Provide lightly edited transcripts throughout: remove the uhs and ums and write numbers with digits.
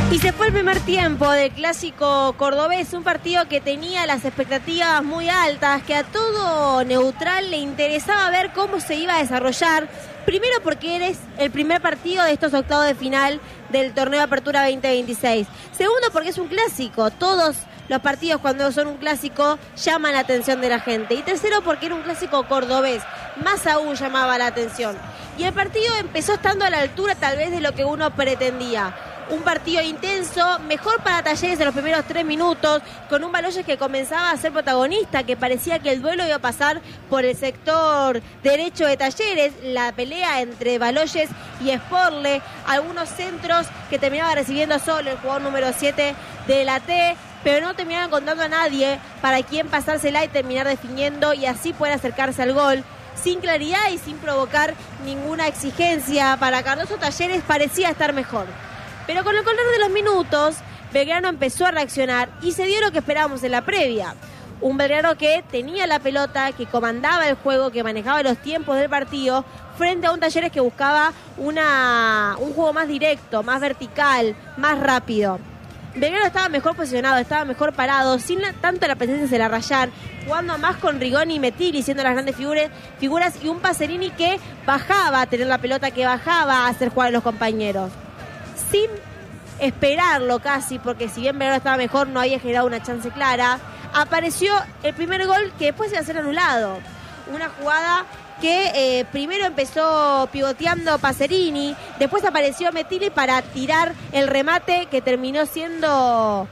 Y se fue el primer tiempo del clásico cordobés, un partido que tenía las expectativas muy altas, que a todo neutral le interesaba ver cómo se iba a desarrollar. Primero porque eres el primer partido de estos octavos de final del torneo de Apertura 2026. Segundo porque es un clásico, todos los partidos cuando son un clásico llaman la atención de la gente. Y tercero porque era un clásico cordobés, más aún llamaba la atención. Y el partido empezó estando a la altura tal vez de lo que uno pretendía. Un partido intenso, mejor para Talleres en los primeros 3 minutos, con un Baloyes que comenzaba a ser protagonista, que parecía que el duelo iba a pasar por el sector derecho de Talleres, la pelea entre Baloyes y Sporle, algunos centros que terminaba recibiendo solo el jugador número 7 de la T, pero no terminaban contando a nadie para quién pasársela y terminar definiendo y así poder acercarse al gol. Sin claridad y sin provocar ninguna exigencia para Cardoso, Talleres parecía estar mejor. Pero con el correr de los minutos, Belgrano empezó a reaccionar y se dio lo que esperábamos en la previa. Un Belgrano que tenía la pelota, que comandaba el juego, que manejaba los tiempos del partido, frente a un Talleres que buscaba un juego más directo, más vertical, más rápido. Belgrano estaba mejor posicionado, estaba mejor parado, sin tanto la presencia de la Rayán, jugando más con Rigoni y Metilli, siendo las grandes figuras, y un Pacerini que bajaba a tener la pelota, que bajaba a hacer jugar a los compañeros. Sin esperarlo casi, porque si bien Belgrano estaba mejor, no había generado una chance clara, apareció el primer gol que después iba a ser anulado. Una jugada que primero empezó pivoteando Pacerini, después apareció Metilli para tirar el remate que terminó siendo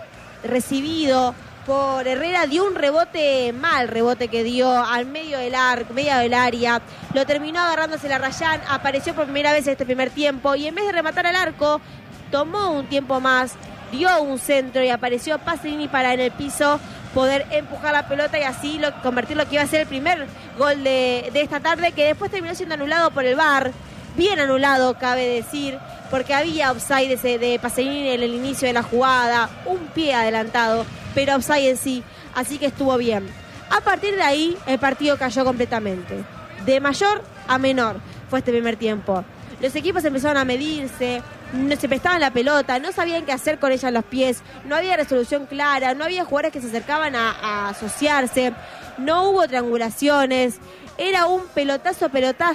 recibido por Herrera, dio un mal rebote que dio al medio del área, lo terminó agarrándose la Rayán, apareció por primera vez en este primer tiempo y en vez de rematar al arco, tomó un tiempo más, dio un centro y apareció Pacerini para en el piso poder empujar la pelota y así convertir lo que iba a ser el primer gol de esta tarde, que después terminó siendo anulado por el VAR, bien anulado cabe decir, porque había offside de Pacerini en el inicio de la jugada, un pie adelantado, pero offside en sí, así que estuvo bien. A partir de ahí, el partido cayó completamente. De mayor a menor fue este primer tiempo. Los equipos empezaron a medirse, no se prestaban la pelota, no sabían qué hacer con ella en los pies, no había resolución clara, no había jugadores que se acercaban a asociarse, no hubo triangulaciones. Era un pelotazo,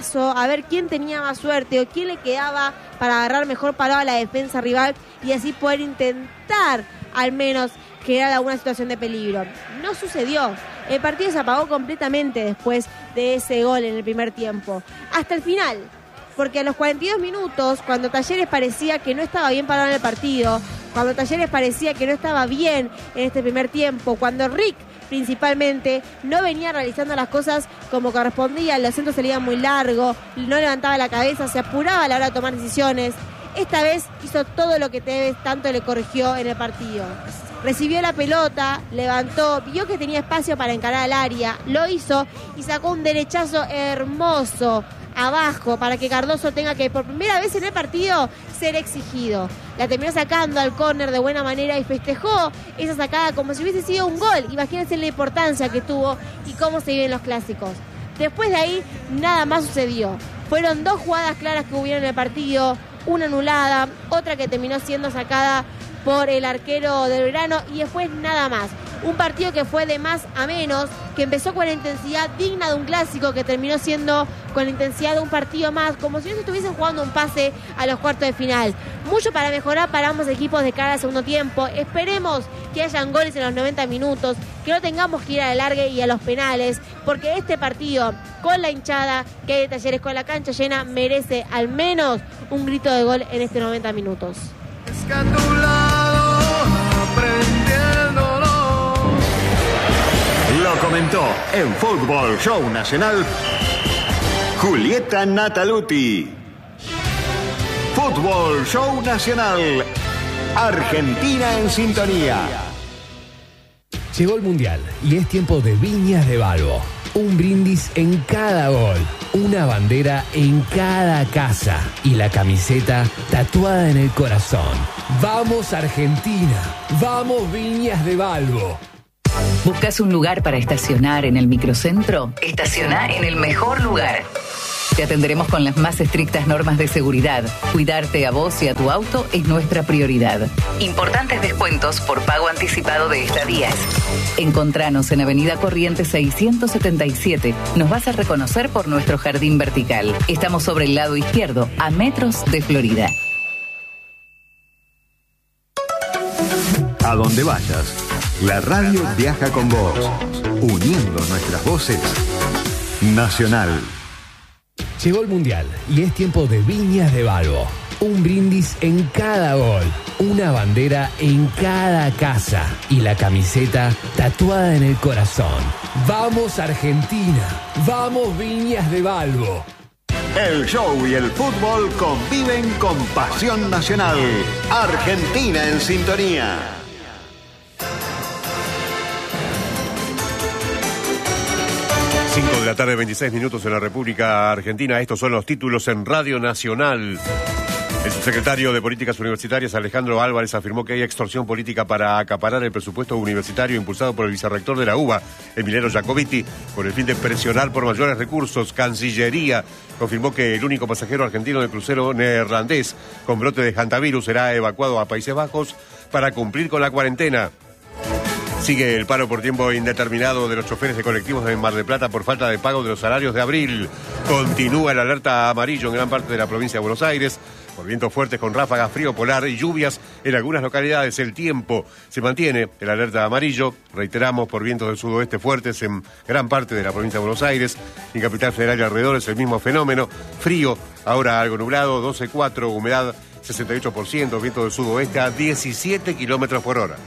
a ver quién tenía más suerte o quién le quedaba para agarrar mejor parado a la defensa rival y así poder intentar al menos generar alguna situación de peligro. No sucedió. El partido se apagó completamente después de ese gol en el primer tiempo. Hasta el final, porque a los 42 minutos, cuando Talleres parecía que no estaba bien parado en el partido, cuando Talleres parecía que no estaba bien en este primer tiempo, cuando Rick principalmente no venía realizando las cosas como correspondía, los centros salían muy largos, no levantaba la cabeza, se apuraba a la hora de tomar decisiones. Esta vez hizo todo lo que Tevez tanto le corrigió en el partido. Recibió la pelota, levantó, vio que tenía espacio para encarar al área, lo hizo y sacó un derechazo hermoso abajo para que Cardoso tenga que por primera vez en el partido ser exigido. La terminó sacando al córner de buena manera y festejó esa sacada como si hubiese sido un gol. Imagínense la importancia que tuvo y cómo se viven los clásicos. Después de ahí nada más sucedió. Fueron 2 jugadas claras que hubieron en el partido, una anulada, otra que terminó siendo sacada por el arquero del Belgrano y después nada más. Un partido que fue de más a menos, que empezó con la intensidad digna de un clásico, que terminó siendo con la intensidad de un partido más, como si no se estuviesen jugando un pase a los cuartos de final. Mucho para mejorar para ambos equipos de cara al segundo tiempo. Esperemos que hayan goles en los 90 minutos, que no tengamos que ir al alargue y a los penales, porque este partido, con la hinchada que hay de Talleres, con la cancha llena, merece al menos un grito de gol en este 90 minutos. Lo comentó en Fútbol Show Nacional Julieta Nataluti. Fútbol Show Nacional. Argentina en sintonía. Llegó el Mundial y es tiempo de Viñas de Balbo. Un brindis en cada gol, una bandera en cada casa y la camiseta tatuada en el corazón. ¡Vamos Argentina! ¡Vamos Viñas de Balbo! ¿Buscas un lugar para estacionar en el microcentro? Estaciona en el mejor lugar. Te atenderemos con las más estrictas normas de seguridad. Cuidarte a vos y a tu auto es nuestra prioridad. Importantes descuentos por pago anticipado de estadías. Encontranos en Avenida Corrientes 677. Nos vas a reconocer por nuestro jardín vertical. Estamos sobre el lado izquierdo, a metros de Florida. A donde vayas, la radio viaja con vos, uniendo nuestras voces. Nacional. Llegó el Mundial y es tiempo de Viñas de Balbo. Un brindis en cada gol, una bandera en cada casa y la camiseta tatuada en el corazón. ¡Vamos Argentina! ¡Vamos Viñas de Balbo! El show y el fútbol conviven con pasión nacional. Argentina en sintonía. 5 de la tarde, 26 minutos en la República Argentina. Estos son los títulos en Radio Nacional. El subsecretario de Políticas Universitarias, Alejandro Álvarez, afirmó que hay extorsión política para acaparar el presupuesto universitario impulsado por el vicerrector de la UBA, Emiliano Jacobiti, con el fin de presionar por mayores recursos. Cancillería confirmó que el único pasajero argentino del crucero neerlandés con brote de hantavirus será evacuado a Países Bajos para cumplir con la cuarentena. Sigue el paro por tiempo indeterminado de los choferes de colectivos en Mar del Plata por falta de pago de los salarios de abril. Continúa el alerta amarillo en gran parte de la provincia de Buenos Aires. Por vientos fuertes con ráfagas, frío polar y lluvias en algunas localidades. El tiempo se mantiene, el alerta amarillo. Reiteramos, por vientos del sudoeste fuertes en gran parte de la provincia de Buenos Aires. En Capital Federal y alrededores el mismo fenómeno. Frío, ahora algo nublado, 12,4, humedad 68%, viento del sudoeste a 17 kilómetros por hora.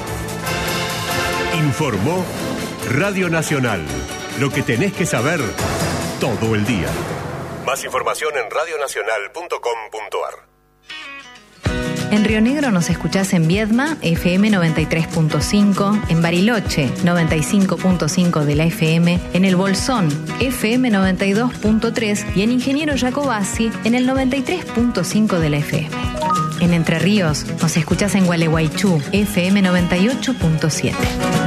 Informó Radio Nacional. Lo que tenés que saber todo el día. Más información en radionacional.com.ar. En Río Negro nos escuchás en Viedma, FM 93.5, en Bariloche, 95.5 de la FM, en El Bolsón, FM 92.3 y en Ingeniero Jacobasi, en el 93.5 de la FM. En Entre Ríos nos escuchás en Gualeguaychú, FM 98.7.